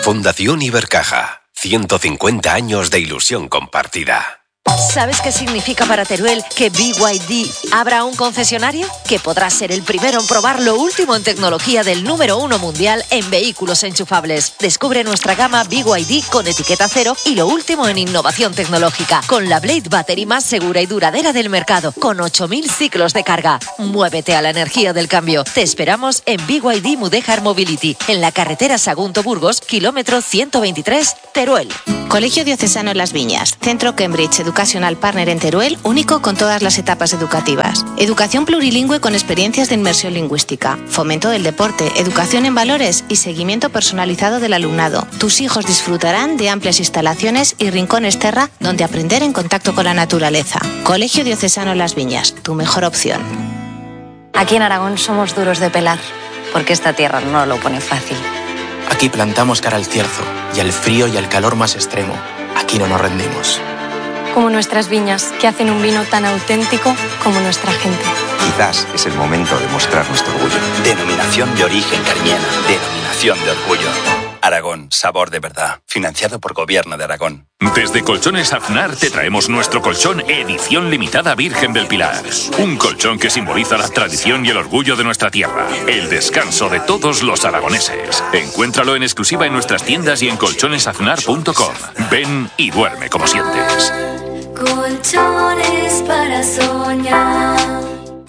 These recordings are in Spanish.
Fundación Ibercaja. 150 años de ilusión compartida. ¿Sabes qué significa para Teruel que BYD abra un concesionario? Que podrás ser el primero en probar lo último en tecnología del número 1 mundial en vehículos enchufables. Descubre nuestra gama BYD con etiqueta cero y lo último en innovación tecnológica, con la Blade Battery más segura y duradera del mercado, con 8.000 ciclos de carga. Muévete a la energía del cambio. Te esperamos en BYD Mudéjar Mobility, en la carretera Sagunto-Burgos, kilómetro 123, Teruel. Colegio Diocesano Las Viñas, Centro Cambridge Educational Partner en Teruel, único con todas las etapas educativas. Educación plurilingüe con experiencias de inmersión lingüística, fomento del deporte, educación en valores y seguimiento personalizado del alumnado. Tus hijos disfrutarán de amplias instalaciones y rincones terra donde aprender en contacto con la naturaleza. Colegio Diocesano Las Viñas, tu mejor opción. Aquí en Aragón somos duros de pelar, porque esta tierra no lo pone fácil. Aquí plantamos cara al cierzo y al frío y al calor más extremo. Aquí no nos rendimos. Como nuestras viñas, que hacen un vino tan auténtico como nuestra gente. Quizás es el momento de mostrar nuestro orgullo. Denominación de origen cariñena. Denominación de orgullo. Aragón, sabor de verdad. Financiado por Gobierno de Aragón. Desde Colchones Aznar te traemos nuestro colchón edición limitada Virgen del Pilar. Un colchón que simboliza la tradición y el orgullo de nuestra tierra. El descanso de todos los aragoneses. Encuéntralo en exclusiva en nuestras tiendas y en colchonesaznar.com. Ven y duerme como sientes. Colchones para soñar.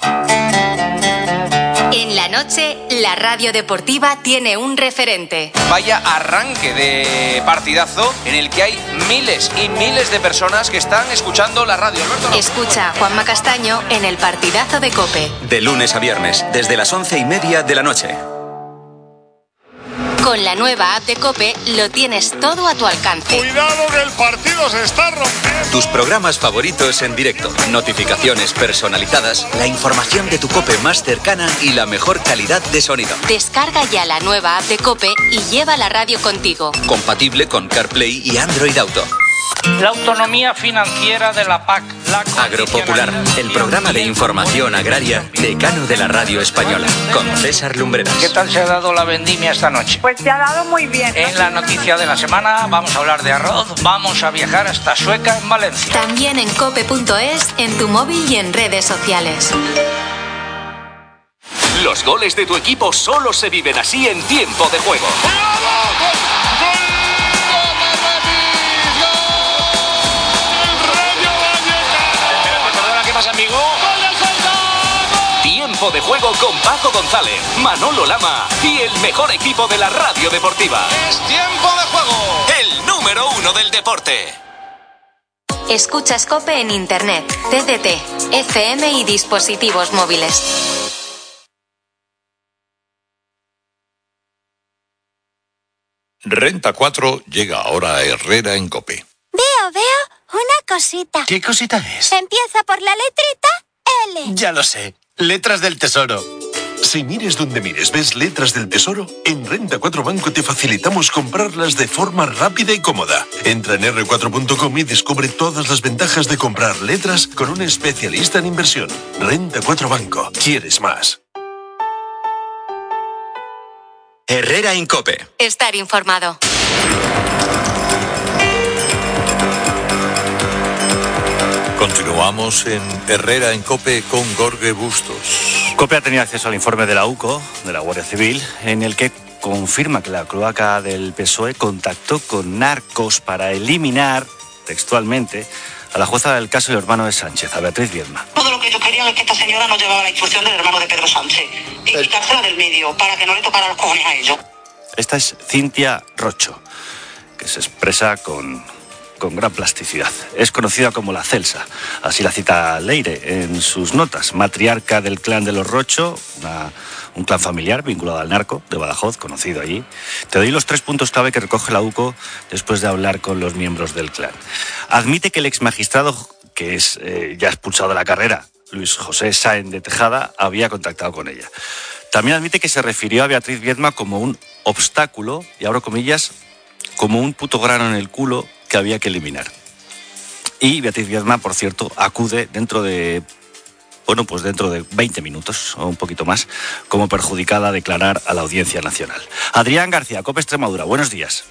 En la noche, la radio deportiva tiene un referente. Vaya arranque de partidazo en el que hay miles y miles de personas que están escuchando la radio. Alberto, Escucha a Juanma Castaño en el partidazo de COPE. De lunes a viernes, desde las 11:30 de la noche. Con la nueva app de COPE lo tienes todo a tu alcance. ¡Cuidado que el partido se está rompiendo! Tus programas favoritos en directo, notificaciones personalizadas, la información de tu COPE más cercana y la mejor calidad de sonido. Descarga ya la nueva app de COPE y lleva la radio contigo. Compatible con CarPlay y Android Auto. La autonomía financiera de la PAC. Agropopular, el programa de información agraria decano de la radio española, con César Lumbreras. ¿Qué tal se ha dado la vendimia esta noche? Pues se ha dado muy bien. En la noticia de la semana vamos a hablar de arroz, vamos a viajar hasta Sueca en Valencia. También en cope.es, en tu móvil y en redes sociales. Los goles de tu equipo solo se viven así en tiempo de juego. Amigo. Tiempo de juego con Paco González, Manolo Lama y el mejor equipo de la radio deportiva. Es tiempo de juego. El número 1 del deporte. Escuchas COPE en internet, TDT, FM y dispositivos móviles. Renta 4 llega ahora a Herrera en COPE. Veo una cosita. ¿Qué cosita es? Empieza por la letrita L. Ya lo sé, letras del tesoro. Si mires donde mires, ves letras del tesoro, en Renta 4 Banco te facilitamos comprarlas de forma rápida y cómoda. Entra en r4.com y descubre todas las ventajas de comprar letras con un especialista en inversión. Renta 4 Banco. ¿Quieres más? Herrera en COPE. Estar informado. Continuamos en Herrera en COPE con Jorge Bustos. COPE ha tenido acceso al informe de la UCO, de la Guardia Civil, en el que confirma que la cloaca del PSOE contactó con narcos para eliminar, textualmente, a la jueza del caso del hermano de Sánchez, a Beatriz Viedma. Todo lo que ellos querían es que esta señora no llevaba la instrucción del hermano de Pedro Sánchez y quitársela del medio para que no le tocara los cojones a ellos. Esta es Cintia Rocho, que se expresa con gran plasticidad. Es conocida como la Celsa, así la cita Leire en sus notas. Matriarca del clan de los Rocho, un clan familiar vinculado al narco de Badajoz, conocido allí. Te doy los 3 puntos clave que recoge la UCO después de hablar con los miembros del clan. Admite que el exmagistrado, que es ya expulsado de la carrera, Luis José Sáenz de Tejada, había contactado con ella. También admite que se refirió a Beatriz Viedma como un obstáculo, y abro comillas, como un puto grano en el culo que había que eliminar. Y Beatriz Viedma, por cierto, acude dentro de 20 minutos o un poquito más, como perjudicada a declarar a la Audiencia Nacional. Adrián García, COPE Extremadura, buenos días.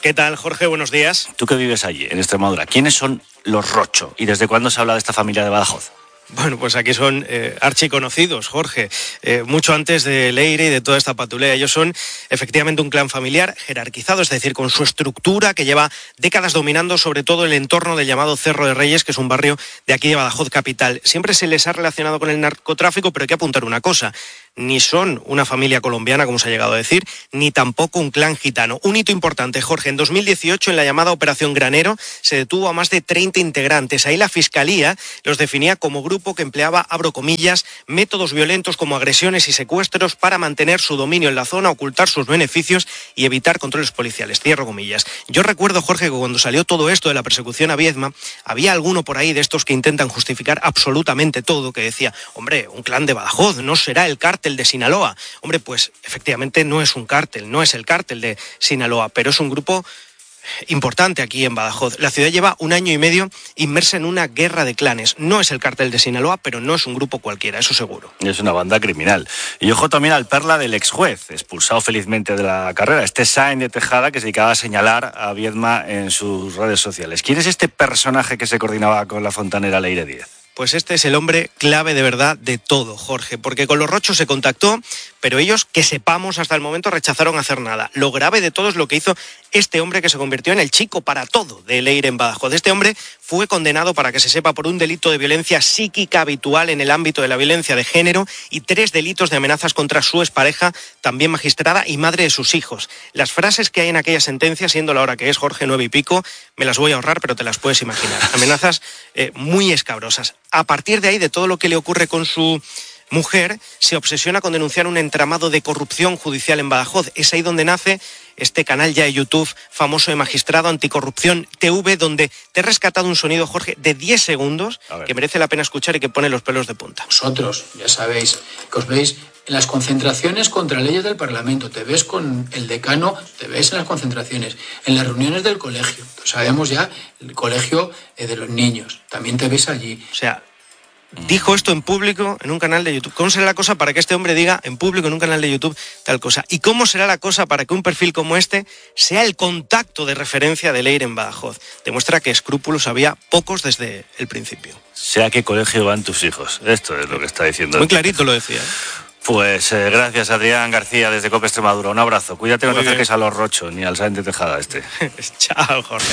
¿Qué tal, Jorge? Buenos días. Tú que vives allí, en Extremadura, ¿quiénes son los Rocho? ¿Y desde cuándo se habla de esta familia de Badajoz? Bueno, pues aquí son archiconocidos, Jorge, mucho antes de Leire y de toda esta patulea. Ellos son efectivamente un clan familiar jerarquizado, es decir, con su estructura que lleva décadas dominando sobre todo el entorno del llamado Cerro de Reyes, que es un barrio de aquí de Badajoz capital. Siempre se les ha relacionado con el narcotráfico, pero hay que apuntar una cosa: ni son una familia colombiana, como se ha llegado a decir, ni tampoco un clan gitano. Un hito importante, Jorge: en 2018, en la llamada Operación Granero, se detuvo a más de 30 integrantes. Ahí la Fiscalía los definía como grupo que empleaba, abro comillas, métodos violentos como agresiones y secuestros para mantener su dominio en la zona, ocultar sus beneficios y evitar controles policiales, cierro comillas. Yo recuerdo, Jorge, que cuando salió todo esto de la persecución a Viedma, había alguno por ahí de estos que intentan justificar absolutamente todo, que decía: hombre, un clan de Badajoz, ¿no será el cártel de Sinaloa? Hombre, pues efectivamente no es un cártel, no es el cártel de Sinaloa, pero es un grupo importante aquí en Badajoz. La ciudad lleva 1 año y medio inmersa en una guerra de clanes. No es el cártel de Sinaloa, pero no es un grupo cualquiera, eso seguro. Es una banda criminal. Y ojo también al perla del ex juez, expulsado felizmente de la carrera, Sáenz de Tejada, que se dedicaba a señalar a Viedma en sus redes sociales. ¿Quién es este personaje que se coordinaba con la fontanera Leire Díez? Pues este es el hombre clave de verdad de todo, Jorge, porque con los Rochos se contactó, pero ellos, que sepamos, hasta el momento rechazaron hacer nada. Lo grave de todo es lo que hizo este hombre que se convirtió en el chico para todo de Leire en Badajoz. Este hombre fue condenado, para que se sepa, por un delito de violencia psíquica habitual en el ámbito de la violencia de género y 3 delitos de amenazas contra su expareja, también magistrada y madre de sus hijos. Las frases que hay en aquella sentencia, siendo la hora que es, Jorge, 9 y pico, me las voy a ahorrar, pero te las puedes imaginar. Amenazas muy escabrosas. A partir de ahí, de todo lo que le ocurre con su mujer, se obsesiona con denunciar un entramado de corrupción judicial en Badajoz. Es ahí donde nace este canal ya de YouTube famoso de Magistrado Anticorrupción TV, donde te he rescatado un sonido, Jorge, de 10 segundos que merece la pena escuchar y que pone los pelos de punta. Vosotros, ya sabéis, que os veis en las concentraciones contra leyes del Parlamento, te ves con el decano, te ves en las concentraciones, en las reuniones del colegio, sabemos ya el colegio de los niños, también te ves allí. O sea, dijo esto en público en un canal de YouTube. ¿Cómo será la cosa para que este hombre diga en público en un canal de YouTube tal cosa? ¿Y cómo será la cosa para que un perfil como este sea el contacto de referencia de Leire en Badajoz? Demuestra que escrúpulos había pocos desde el principio. ¿A qué colegio van tus hijos? Esto es lo que está diciendo. Muy clarito lo decía. Pues gracias, Adrián García, desde COPE Extremadura. Un abrazo. Cuídate, no te acerques a los Rocho ni al Sáenz de Tejada este. Chao, Jorge.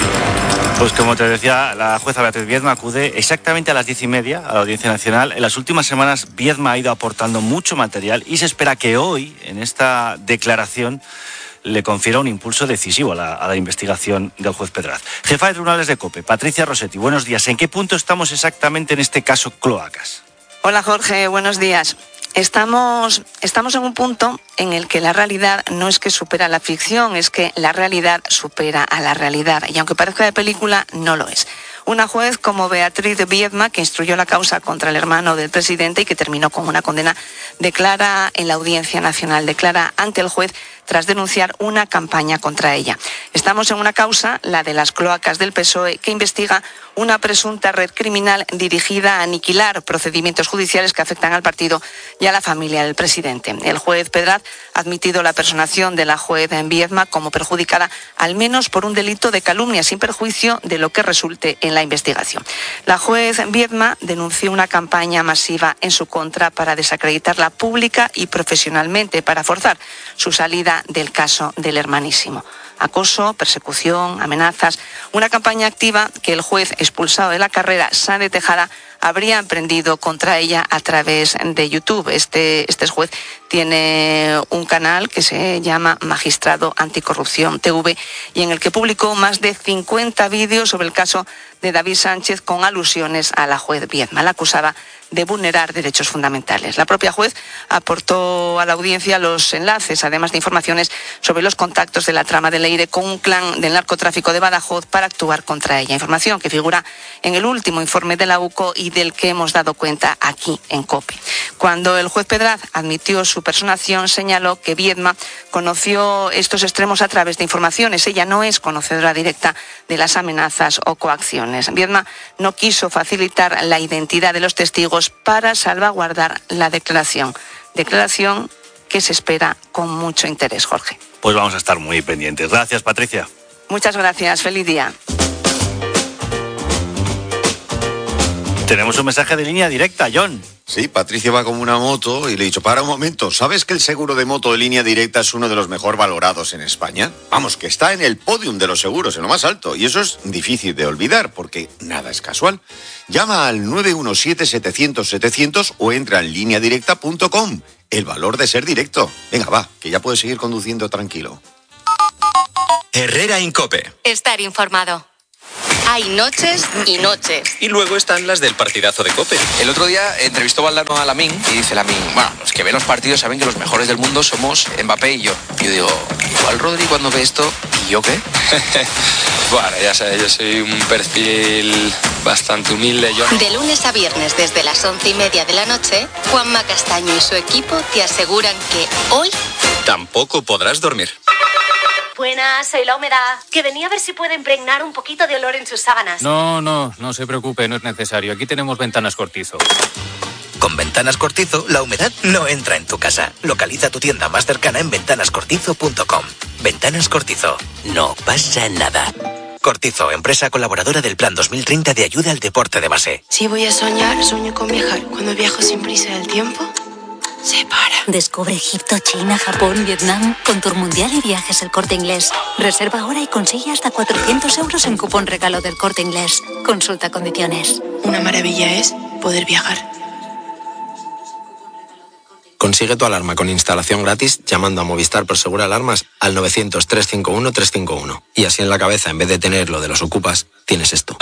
Pues como te decía, la jueza Beatriz Viedma acude exactamente a las 10:30 a la Audiencia Nacional. En las últimas semanas, Viedma ha ido aportando mucho material y se espera que hoy, en esta declaración, le confiera un impulso decisivo a la investigación del juez Pedraz. Jefa de Tribunales de COPE, Patricia Rossetti, buenos días. ¿En qué punto estamos exactamente en este caso Cloacas? Hola, Jorge, buenos días. Estamos en un punto en el que la realidad no es que supera la ficción, es que la realidad supera a la realidad. Y aunque parezca de película, no lo es. Una juez como Beatriz Viedma, que instruyó la causa contra el hermano del presidente y que terminó con una condena, declara en la Audiencia Nacional, declara ante el juez tras denunciar una campaña contra ella. Estamos en una causa, la de las cloacas del PSOE, que investiga una presunta red criminal dirigida a aniquilar procedimientos judiciales que afectan al partido y a la familia del presidente. El juez Pedraz ha admitido la personación de la juez Viedma como perjudicada al menos por un delito de calumnia, sin perjuicio de lo que resulte en la investigación. La juez Viedma denunció una campaña masiva en su contra para desacreditarla pública y profesionalmente, para forzar su salida del caso del hermanísimo. Acoso, persecución, amenazas, una campaña activa que el juez expulsado de la carrera, Sáenz de Tejada, habría emprendido contra ella a través de YouTube. Este juez tiene un canal que se llama Magistrado Anticorrupción TV y en el que publicó más de 50 vídeos sobre el caso de David Sánchez con alusiones a la juez Viedma, la acusada de vulnerar derechos fundamentales. La propia juez aportó a la audiencia los enlaces, además de informaciones sobre los contactos de la trama de Leire con un clan del narcotráfico de Badajoz para actuar contra ella. Información que figura en el último informe de la UCO y del que hemos dado cuenta aquí en COPE. Cuando el juez Pedraz admitió su personación, señaló que Viedma conoció estos extremos a través de informaciones. Ella no es conocedora directa de las amenazas o coacciones. Viedma no quiso facilitar la identidad de los testigos para salvaguardar la declaración. Declaración que se espera con mucho interés, Jorge. Pues vamos a estar muy pendientes. Gracias, Patricia. Muchas gracias, feliz día. Tenemos un mensaje de línea directa, John. Sí, Patricia va con una moto y le he dicho, para un momento, ¿sabes que el seguro de moto de línea directa es uno de los mejor valorados en España? Vamos, que está en el podium de los seguros, en lo más alto. Y eso es difícil de olvidar, porque nada es casual. Llama al 917-700-700 o entra en lineadirecta.com. El valor de ser directo. Venga, va, que ya puedes seguir conduciendo tranquilo. Herrera Incope. Estar informado. Hay noches y noches. Y luego están las del partidazo de COPE. El otro día entrevistó Valdano a Lamine y dice Lamine, bueno, los que ven los partidos saben que los mejores del mundo somos Mbappé y yo. Y yo digo, igual Rodri cuando ve esto, ¿y yo qué? Bueno, ya sabes, yo soy un perfil bastante humilde. De lunes a viernes desde las 11:30 de la noche, Juanma Castaño y su equipo te aseguran que hoy tampoco podrás dormir. Buenas, soy la humedad. Que venía a ver si puede impregnar un poquito de olor en sus sábanas. No se preocupe, no es necesario. Aquí tenemos Ventanas Cortizo. Con Ventanas Cortizo, la humedad no entra en tu casa. Localiza tu tienda más cercana en ventanascortizo.com. Ventanas Cortizo. No pasa nada. Cortizo, empresa colaboradora del Plan 2030 de ayuda al deporte de base. Si voy a soñar, sueño con viajar. Cuando viajo sin prisa del tiempo, se para. Descubre Egipto, China, Japón, Vietnam con Tour Mundial y Viajes El Corte Inglés. Reserva ahora y consigue hasta 400 euros en cupón regalo del Corte Inglés. Consulta condiciones. Una maravilla es poder viajar. Consigue tu alarma con instalación gratis llamando a Movistar Prosegur Alarmas al 900-351-351. Y así en la cabeza, en vez de tener lo de los ocupas, tienes esto.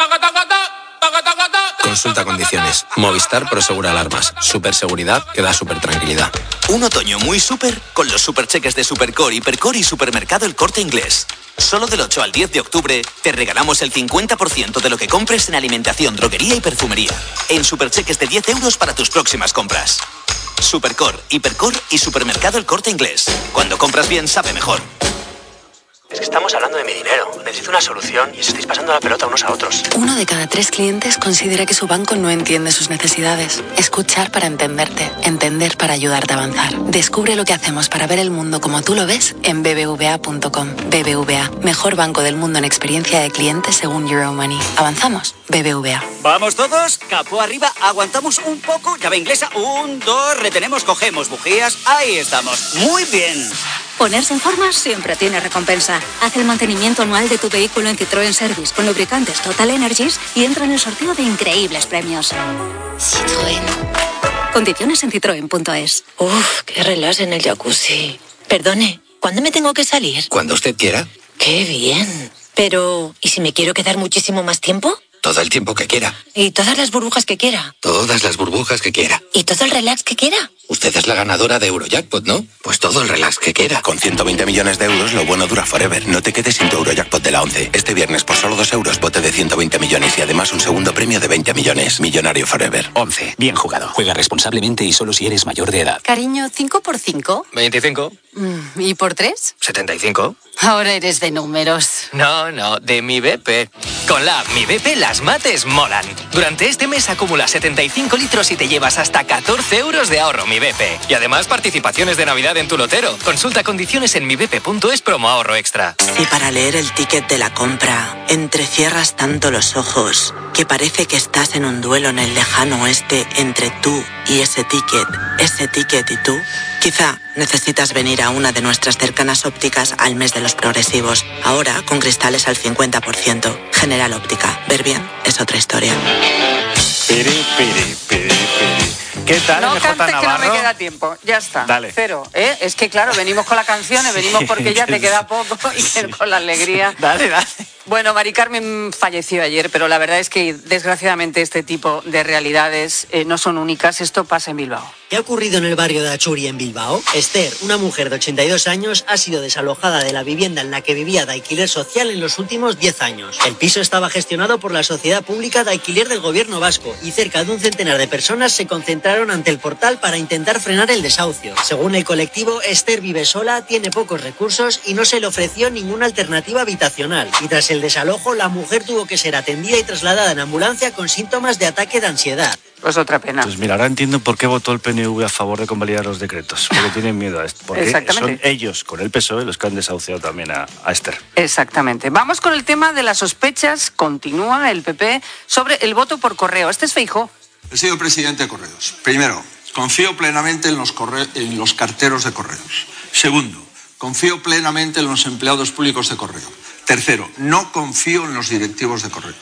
Consulta condiciones. Movistar Prosegur Alarmas. Superseguridad que da super tranquilidad. Un otoño muy súper con los supercheques de Supercore, Hipercore y Supermercado El Corte Inglés. Solo del 8 al 10 de octubre te regalamos el 50% de lo que compres en alimentación, droguería y perfumería. En supercheques de 10 euros para tus próximas compras. Supercore, Hipercore y Supermercado El Corte Inglés. Cuando compras bien, sabe mejor. Es que estamos hablando de mi dinero. Necesito una solución y os estáis pasando la pelota unos a otros. 1 de cada 3 clientes considera que su banco no entiende sus necesidades. Escuchar para entenderte. Entender para ayudarte a avanzar. Descubre lo que hacemos para ver el mundo como tú lo ves en bbva.com. BBVA, mejor banco del mundo en experiencia de clientes según Euromoney. ¿Avanzamos? BBVA. Vamos todos, capó arriba, aguantamos un poco, llave inglesa, 1, 2, retenemos, cogemos bujías, ahí estamos. Muy bien. Ponerse en forma siempre tiene recompensa. Haz el mantenimiento anual de tu vehículo en Citroën Service con lubricantes Total Energies y entra en el sorteo de increíbles premios. Citroën. Condiciones en citroen.es. Uf, qué relax en el jacuzzi. Perdone, ¿cuándo me tengo que salir? Cuando usted quiera. Qué bien. Pero, ¿y si me quiero quedar muchísimo más tiempo? Todo el tiempo que quiera. ¿Y todas las burbujas que quiera? Todas las burbujas que quiera. ¿Y todo el relax que quiera? Usted es la ganadora de Eurojackpot, ¿no? Pues todo el relax que quiera. Con 120 millones de euros, lo bueno dura forever. No te quedes sin tu Eurojackpot de la 11. Este viernes, por solo 2 euros, bote de 120 millones y además un segundo premio de 20 millones. Millonario forever. 11. Bien jugado. Juega responsablemente y solo si eres mayor de edad. Cariño, ¿5 por 5? 25. ¿Y por 3? 75. Ahora eres de números. No, de Mi BP. Con la app Mi BP las mates molan. Durante este mes acumula 75 litros y te llevas hasta 14 euros de ahorro Mi BP. Y además participaciones de Navidad en tu lotero. Consulta condiciones en mibp.es promo ahorro extra. Si para leer el ticket de la compra entrecierras tanto los ojos que parece que estás en un duelo en el lejano oeste entre tú y ese ticket y tú, quizá necesitas venir a una de nuestras cercanas ópticas al mes de los progresivos. Ahora con cristales al 50%. General Óptica. Ver bien es otra historia. Piri. ¿Qué tal, No MJ cantes Navarro? que no me queda tiempo. Ya está. Dale. 0. Es que claro, venimos con las canciones, venimos porque ya te queda poco y con la alegría. Dale. Bueno, Mari Carmen falleció ayer, pero la verdad es que desgraciadamente este tipo de realidades no son únicas. Esto pasa en Bilbao. ¿Qué ha ocurrido en el barrio de Achuri, en Bilbao? Esther, una mujer de 82 años, ha sido desalojada de la vivienda en la que vivía de alquiler social en los últimos 10 años. El piso estaba gestionado por la Sociedad Pública de Alquiler del Gobierno Vasco y cerca de un centenar de personas se concentraron ante el portal para intentar frenar el desahucio. Según el colectivo, Esther vive sola, tiene pocos recursos y no se le ofreció ninguna alternativa habitacional. Y tras el desalojo, la mujer tuvo que ser atendida y trasladada en ambulancia con síntomas de ataque de ansiedad. Pues otra pena. Pues mira, ahora entiendo por qué votó el PNV a favor de convalidar los decretos, porque tienen miedo a esto. Porque son ellos, con el PSOE, los que han desahuciado también a Esther. Exactamente. Vamos con el tema de las sospechas. Continúa el PP sobre el voto por correo. Este es Feijóo. Señor presidente de Correos, primero, confío plenamente en los carteros de Correos. Segundo, confío plenamente en los empleados públicos de Correo. Tercero, no confío en los directivos de Correos.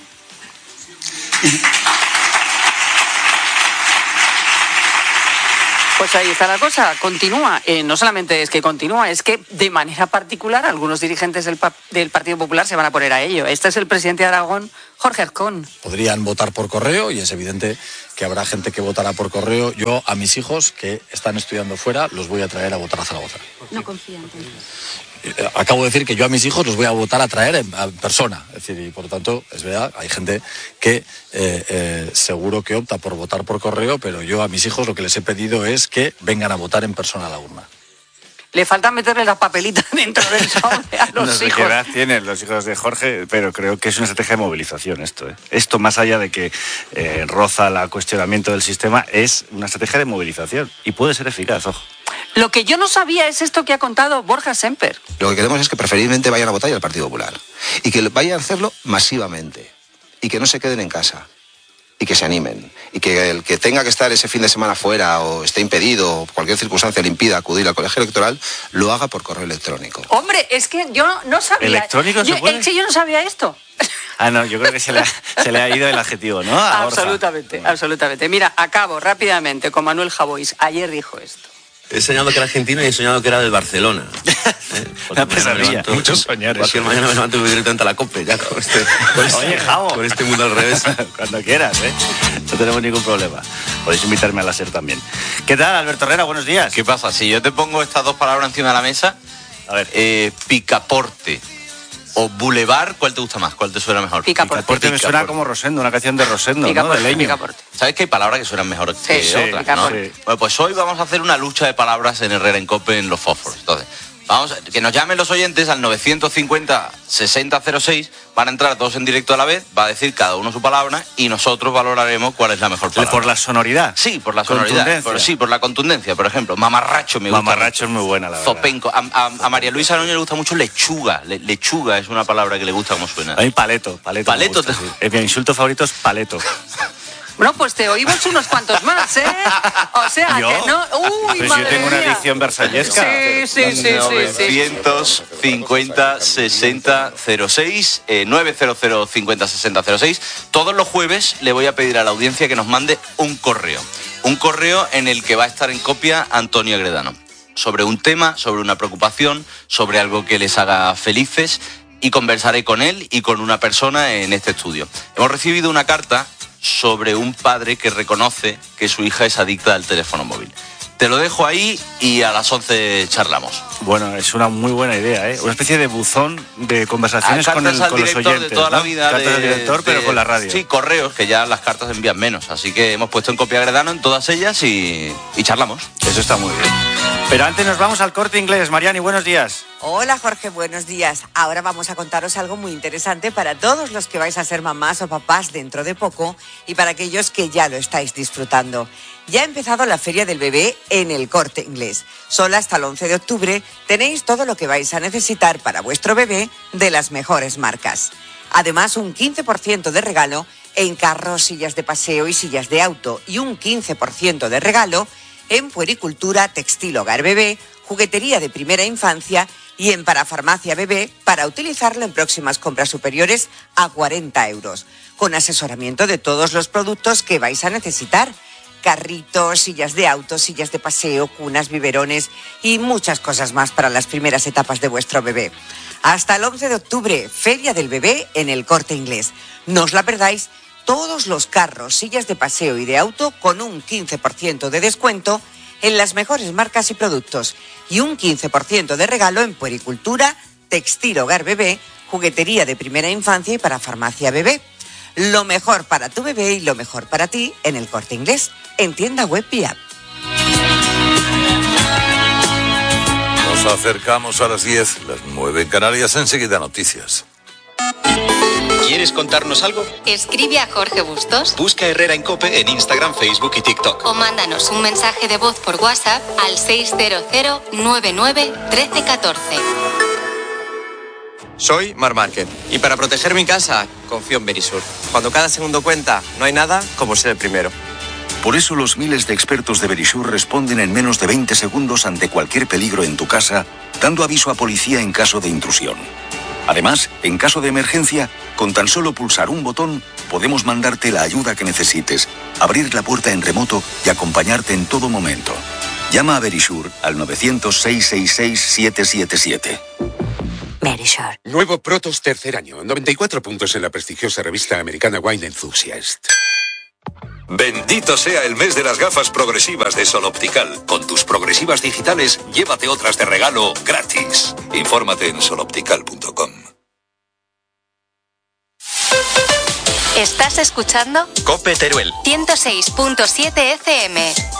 Pues ahí está la cosa, continúa. No solamente es que continúa, es que de manera particular algunos dirigentes del Partido Popular se van a poner a ello. Este es el presidente de Aragón, Jorge Azcón. Podrían votar por correo y es evidente que habrá gente que votará por correo. Yo a mis hijos que están estudiando fuera los voy a traer a votar a Zaragoza. No confían entonces. Acabo de decir que yo a mis hijos los voy a votar a traer en persona. Es decir, y por lo tanto, es verdad, hay gente que seguro que opta por votar por correo, pero yo a mis hijos lo que les he pedido es que vengan a votar en persona a la urna. Le falta meterle las papelitas dentro del sobre a los no sé hijos. qué edad tienen los hijos de Jorge, pero creo que es una estrategia de movilización esto. Esto, más allá de que roza el cuestionamiento del sistema, es una estrategia de movilización y puede ser eficaz, ojo. Lo que yo no sabía es esto que ha contado Borja Semper. Lo que queremos es que preferiblemente vayan a votar al Partido Popular y que vayan a hacerlo masivamente y que no se queden en casa y que se animen y que el que tenga que estar ese fin de semana fuera o esté impedido o cualquier circunstancia le impida acudir al colegio electoral, lo haga por correo electrónico. Hombre, es que yo no sabía. ¿Electrónico se puede? Es que yo no sabía esto. Ah, no, yo creo que se le ha ido el adjetivo, ¿no? Absolutamente, absolutamente. Mira, acabo rápidamente con Manuel Javois. Ayer dijo esto. He soñado que era argentino y he soñado que era del Barcelona. Una pesadilla, muchos soñares. Cualquier mañana me levanto y voy directamente a la COPE, ya con Oye, Javo. Con este mundo al revés. Cuando quieras, no tenemos ningún problema. Podéis invitarme a la SER también. ¿Qué tal, Alberto Herrera? Buenos días. ¿Qué pasa? Si yo te pongo estas dos palabras encima de la mesa, a ver, picaporte o bulevar, ¿cuál te gusta más? ¿Cuál te suena mejor? Picaporte me suena como Rosendo, una canción de Rosendo, ¿no? De Leño. Picaporte. ¿Sabes que hay palabras que suenan mejor que otras, no? Sí. Bueno, pues hoy vamos a hacer una lucha de palabras en Herrera en COPE en los fósforos. Entonces, que nos llamen los oyentes al 950-6006, van a entrar todos en directo a la vez, va a decir cada uno su palabra y nosotros valoraremos cuál es la mejor palabra. ¿Por la sonoridad? Sí, por la sonoridad. Por la contundencia. Por ejemplo, mamarracho me gusta. Mamarracho es muy buena, la verdad. Zopenco. A María Luisa Núñez le gusta mucho lechuga. Lechuga es una palabra que le gusta como suena. A mí paleto. Paleto. Sí. Mi insulto favorito es paleto. Bueno, pues te oímos unos cuantos más, ¿eh? O sea, ¿yo? que no... ¡Uy, pues madre yo tengo mía! una adicción versallesca. Sí. 950-6006, 900-50-6006. Todos los jueves le voy a pedir a la audiencia que nos mande un correo. Un correo en el que va a estar en copia Antonio Agredano. Sobre un tema, sobre una preocupación, sobre algo que les haga felices, y conversaré con él y con una persona en este estudio. Hemos recibido una carta sobre un padre que reconoce que su hija es adicta al teléfono móvil. Te lo dejo ahí y a las 11 charlamos. Bueno, es una muy buena idea, ¿eh? Una especie de buzón de conversaciones con los oyentes. De toda la vida. Cartas al director, pero con la radio. Sí, correos, que ya las cartas envían menos. Así que hemos puesto en copia Agredano en todas ellas y charlamos. Eso está muy bien. Pero antes nos vamos al Corte Inglés. Mariani, buenos días. Hola Jorge, buenos días. Ahora vamos a contaros algo muy interesante para todos los que vais a ser mamás o papás dentro de poco y para aquellos que ya lo estáis disfrutando. Ya ha empezado la Feria del Bebé en el Corte Inglés. Solo hasta el 11 de octubre tenéis todo lo que vais a necesitar para vuestro bebé de las mejores marcas. Además, un 15% de regalo en carros, sillas de paseo y sillas de auto y un 15% de regalo en puericultura, textil hogar bebé, juguetería de primera infancia y en parafarmacia bebé para utilizarlo en próximas compras superiores a 40 euros, con asesoramiento de todos los productos que vais a necesitar. Carritos, sillas de auto, sillas de paseo, cunas, biberones y muchas cosas más para las primeras etapas de vuestro bebé. Hasta el 11 de octubre, Feria del Bebé en el Corte Inglés. No os la perdáis, todos los carros, sillas de paseo y de auto con un 15% de descuento en las mejores marcas y productos y un 15% de regalo en puericultura, textil hogar bebé, juguetería de primera infancia y para farmacia bebé. Lo mejor para tu bebé y lo mejor para ti en el Corte Inglés, en tienda web y app. Nos acercamos a las 10, las 9 en Canarias, enseguida noticias. ¿Quieres contarnos algo? Escribe a Jorge Bustos. Busca Herrera en COPE en Instagram, Facebook y TikTok. O mándanos un mensaje de voz por WhatsApp al 600 99 13 14. Soy Mar Márquez y para proteger mi casa confío en Verisur. Cuando cada segundo cuenta, no hay nada como ser el primero. Por eso los miles de expertos de Verisur responden en menos de 20 segundos ante cualquier peligro en tu casa, dando aviso a policía en caso de intrusión. Además, en caso de emergencia, con tan solo pulsar un botón, podemos mandarte la ayuda que necesites, abrir la puerta en remoto y acompañarte en todo momento. Llama a Verisur al 900-666-777. Verisur. Nuevo Protos tercer año, 94 puntos en la prestigiosa revista americana Wine Enthusiast. Bendito sea el mes de las gafas progresivas de Sol Optical. Con tus progresivas digitales, llévate otras de regalo gratis. Infórmate en soloptical.com. ¿Estás escuchando? COPE Teruel. 106.7 FM.